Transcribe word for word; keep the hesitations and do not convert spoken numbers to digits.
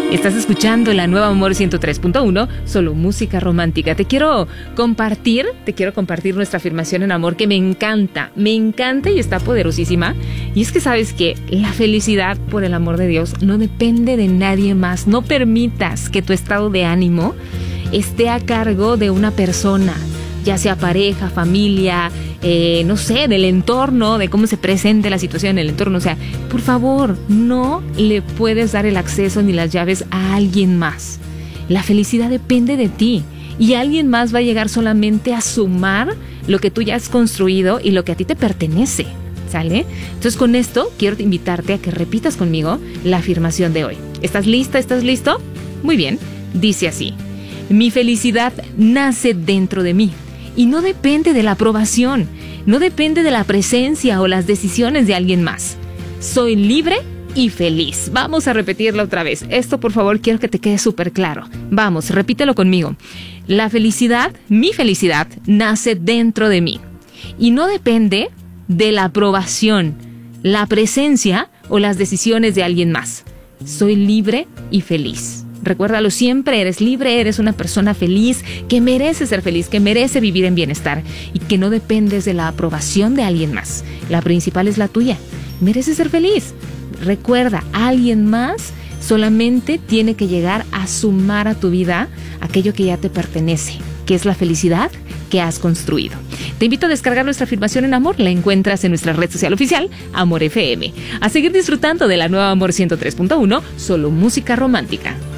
Estás escuchando la nueva Amor ciento tres punto uno, solo música romántica. Te quiero compartir, te quiero compartir nuestra afirmación en amor que me encanta, me encanta y está poderosísima. Y es que sabes que la felicidad, por el amor de Dios, no depende de nadie más. No permitas que tu estado de ánimo esté a cargo de una persona, ya sea pareja, familia, eh, no sé, del entorno, de cómo se presente la situación en el entorno. O sea, por favor, no le puedes dar el acceso ni las llaves a alguien más. La felicidad depende de ti y alguien más va a llegar solamente a sumar lo que tú ya has construido y lo que a ti te pertenece, ¿sale? Entonces, con esto quiero invitarte a que repitas conmigo la afirmación de hoy. ¿Estás lista? ¿Estás listo? Muy bien, dice así: mi felicidad nace dentro de mí y no depende de la aprobación, no depende de la presencia o las decisiones de alguien más. Soy libre y feliz. Vamos a repetirlo otra vez. Esto, por favor, quiero que te quede súper claro. Vamos, repítelo conmigo. La felicidad, mi felicidad, nace dentro de mí y no depende de la aprobación, la presencia o las decisiones de alguien más. Soy libre y feliz. Recuérdalo siempre, eres libre, eres una persona feliz, que merece ser feliz, que merece vivir en bienestar y que no dependes de la aprobación de alguien más. La principal es la tuya. Mereces ser feliz. Recuerda, alguien más solamente tiene que llegar a sumar a tu vida aquello que ya te pertenece, que es la felicidad que has construido. Te invito a descargar nuestra afirmación en amor. La encuentras en nuestra red social oficial, Amor F M. A seguir disfrutando de la nueva Amor ciento tres punto uno, solo música romántica.